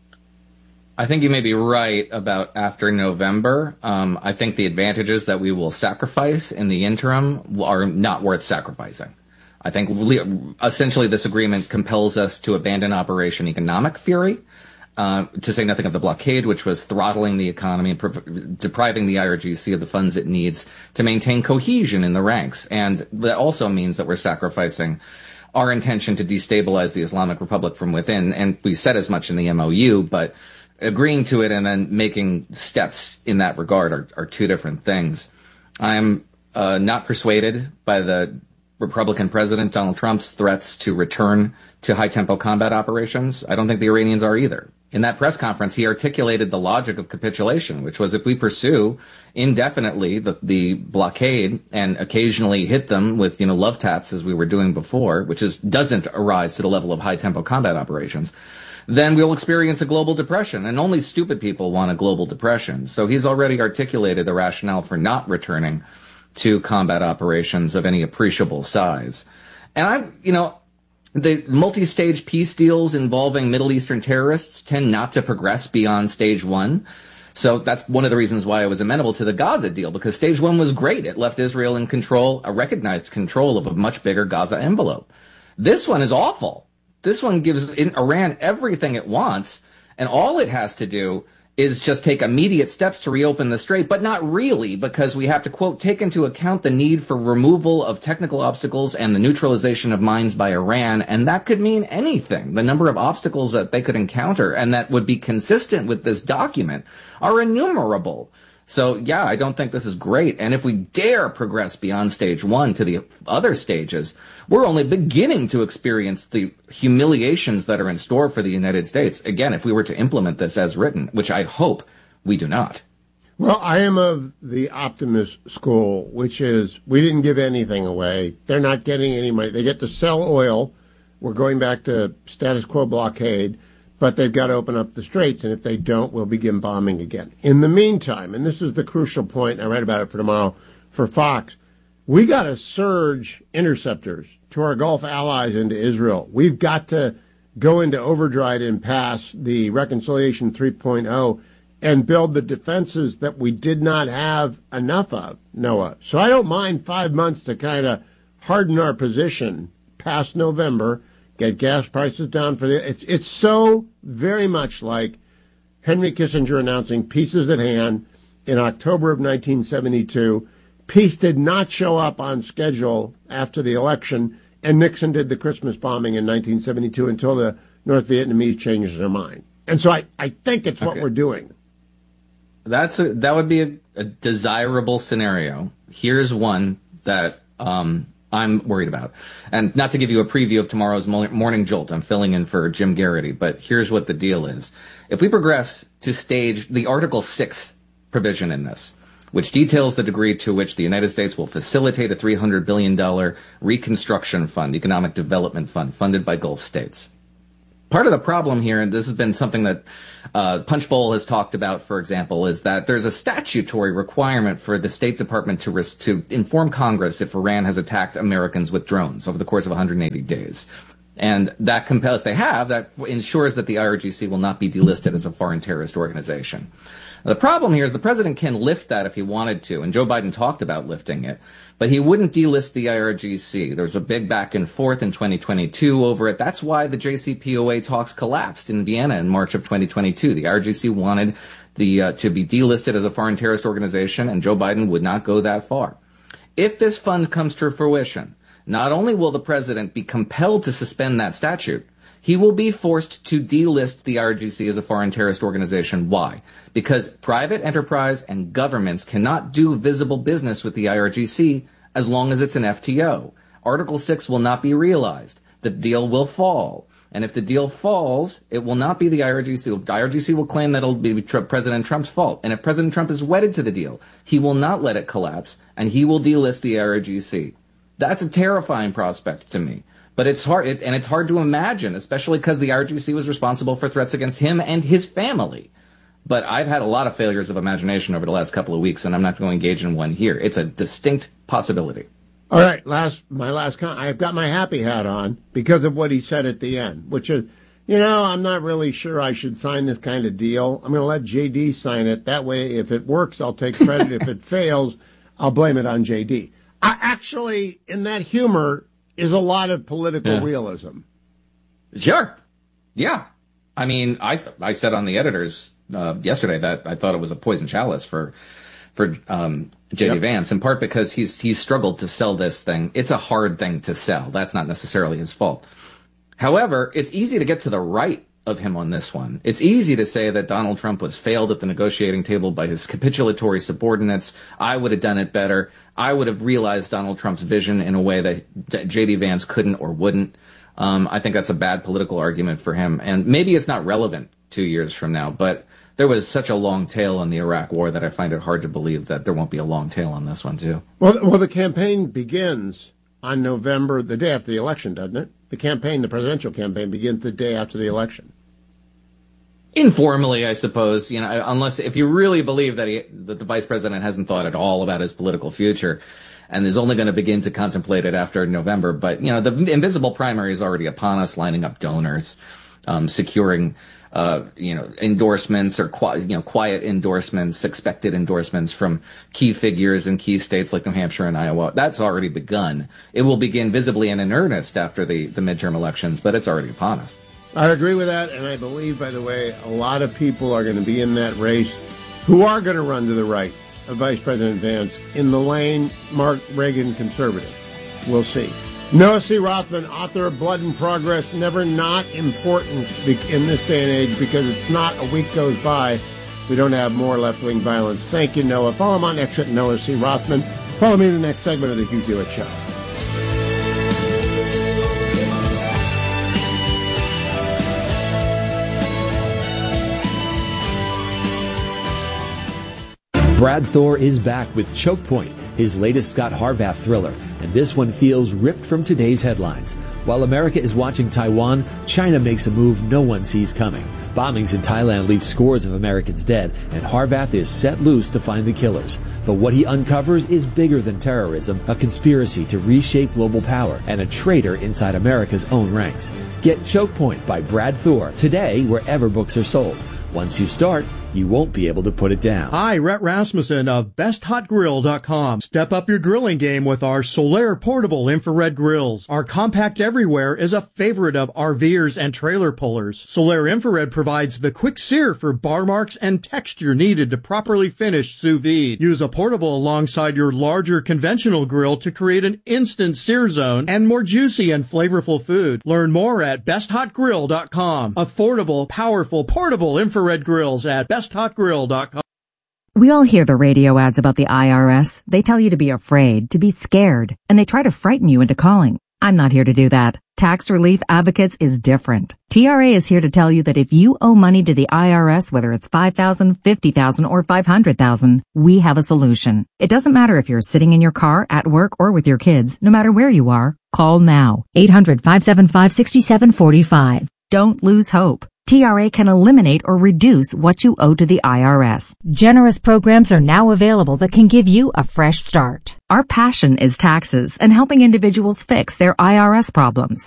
I think you may be right about after November. I think the advantages that we will sacrifice in the interim are not worth sacrificing. I think essentially this agreement compels us to abandon Operation Economic Fury, to say nothing of the blockade, which was throttling the economy and depriving the IRGC of the funds it needs to maintain cohesion in the ranks. And that also means that we're sacrificing our intention to destabilize the Islamic Republic from within. And we said as much in the MOU, but agreeing to it and then making steps in that regard are two different things. I'm not persuaded by the Republican President Donald Trump's threats to return to high-tempo combat operations. I don't think the Iranians are either. In that press conference, he articulated the logic of capitulation, which was if we pursue indefinitely the blockade and occasionally hit them with, love taps as we were doing before, which doesn't arise to the level of high-tempo combat operations, then we'll experience a global depression, and only stupid people want a global depression. So he's already articulated the rationale for not returning to combat operations of any appreciable size. And the multi-stage peace deals involving Middle Eastern terrorists tend not to progress beyond stage one. So that's one of the reasons why I was amenable to the Gaza deal, because stage one was great. It left Israel in control, a recognized control of a much bigger Gaza envelope. This one is awful. This one gives Iran everything it wants, and all it has to do is just take immediate steps to reopen the strait, but not really, because we have to, quote, take into account the need for removal of technical obstacles and the neutralization of mines by Iran, and that could mean anything. The number of obstacles that they could encounter and that would be consistent with this document are innumerable. So, yeah, I don't think this is great. And if we dare progress beyond stage one to the other stages, we're only beginning to experience the humiliations that are in store for the United States. Again, if we were to implement this as written, which I hope we do not. Well, I am of the optimist school, which is we didn't give anything away. They're not getting any money. They get to sell oil. We're going back to status quo blockade. but they've got to open up the straits, and if they don't, we'll begin bombing again. In the meantime, and this is the crucial point, I read about it for tomorrow for Fox, we got to surge interceptors to our Gulf allies into Israel. We've got to go into overdrive and pass the Reconciliation 3.0 and build the defenses that we did not have enough of, Noah. So I don't mind 5 months to kind of harden our position past November, get gas prices down for it's so very much like Henry Kissinger announcing peace is at hand in October of 1972. Peace did not show up on schedule after the election, and Nixon did the Christmas bombing in 1972 until the North Vietnamese changed their mind. And so I think it's what we're doing. That would be a desirable scenario. Here's one that I'm worried about. And not to give you a preview of tomorrow's Morning Jolt, I'm filling in for Jim Garrity, but here's what the deal is. If we progress to stage the Article 6 provision in this, which details the degree to which the United States will facilitate a $300 billion reconstruction fund, economic development fund, funded by Gulf states. Part of the problem here, and this has been something that Punchbowl has talked about, for example, is that there's a statutory requirement for the State Department to inform Congress if Iran has attacked Americans with drones over the course of 180 days. And that if they have, that ensures that the IRGC will not be delisted as a foreign terrorist organization. The problem here is the president can lift that if he wanted to, and Joe Biden talked about lifting it, but he wouldn't delist the IRGC. There was a big back and forth in 2022 over it. That's why the JCPOA talks collapsed in Vienna in March of 2022. The IRGC wanted to be delisted as a foreign terrorist organization, and Joe Biden would not go that far. If this fund comes to fruition, not only will the president be compelled to suspend that statute, he will be forced to delist the IRGC as a foreign terrorist organization. Why? Because private enterprise and governments cannot do visible business with the IRGC as long as it's an FTO. Article 6 will not be realized. The deal will fall. And if the deal falls, it will not be the IRGC. The IRGC will claim that it'll be President Trump's fault. And if President Trump is wedded to the deal, he will not let it collapse, and he will delist the IRGC. That's a terrifying prospect to me. But it's hard, and it's hard to imagine, especially because the IRGC was responsible for threats against him and his family. But I've had a lot of failures of imagination over the last couple of weeks, and I'm not going to engage in one here. It's a distinct possibility. All right, I've got my happy hat on because of what he said at the end, which is, I'm not really sure I should sign this kind of deal. I'm going to let JD sign it. That way, if it works, I'll take credit. If it fails, I'll blame it on JD. Actually, in that humor is a lot of political realism. Sure. Yeah. I mean, I said on the editors yesterday that I thought it was a poison chalice for J.D. Vance, in part because he's struggled to sell this thing. It's a hard thing to sell. That's not necessarily his fault. However, it's easy to get to the right of him on this one. It's easy to say that Donald Trump was failed at the negotiating table by his capitulatory subordinates. I would have done it better. I would have realized Donald Trump's vision in a way that J.D. Vance couldn't or wouldn't. I think that's a bad political argument for him. And maybe it's not relevant 2 years from now, but there was such a long tail on the Iraq war that I find it hard to believe that there won't be a long tail on this one, too. Well, the campaign begins on November, the day after the election, doesn't it? The presidential campaign, begins the day after the election. Informally, I suppose, unless if you really believe that the vice president hasn't thought at all about his political future and is only going to begin to contemplate it after November. But, the invisible primary is already upon us, lining up donors, securing, endorsements or, quiet endorsements, expected endorsements from key figures in key states like New Hampshire and Iowa. That's already begun. It will begin visibly and in earnest after the midterm elections, but it's already upon us. I agree with that, and I believe, by the way, a lot of people are going to be in that race who are going to run to the right of Vice President Vance in the lane Mark Reagan conservative. We'll see. Noah C. Rothman, author of Blood and Progress, Never Not Important in this day and age, because it's not a week goes by we don't have more left-wing violence. Thank you, Noah. Follow him on X at Noah C. Rothman. Follow me in the next segment of the Hugh Hewitt Show. Brad Thor is back with Choke Point, his latest Scott Harvath thriller, and this one feels ripped from today's headlines. While America is watching Taiwan, China makes a move no one sees coming. Bombings in Thailand leave scores of Americans dead, and Harvath is set loose to find the killers. But what he uncovers is bigger than terrorism, a conspiracy to reshape global power, and a traitor inside America's own ranks. Get Choke Point by Brad Thor today wherever books are sold. Once you start, you won't be able to put it down. Hi, Rhett Rasmussen of BestHotGrill.com. Step up your grilling game with our Solaire portable infrared grills. Our compact everywhere is a favorite of RVers and trailer pullers. Solaire infrared provides the quick sear for bar marks and texture needed to properly finish sous vide. Use a portable alongside your larger conventional grill to create an instant sear zone and more juicy and flavorful food. Learn more at BestHotGrill.com. Affordable, powerful, portable infrared grills at BestHotGrill.com. We all hear the radio ads about the IRS. They tell you to be afraid, to be scared, and they try to frighten you into calling. I'm not here to do that. Tax Relief Advocates is different. TRA is here to tell you that if you owe money to the IRS, whether it's $5,000, $50,000, or $500,000, we have a solution. It doesn't matter if you're sitting in your car, at work, or with your kids. No matter where you are, call now. 800-575-6745. Don't lose hope. TRA can eliminate or reduce what you owe to the IRS. Generous programs are now available that can give you a fresh start. Our passion is taxes and helping individuals fix their IRS problems.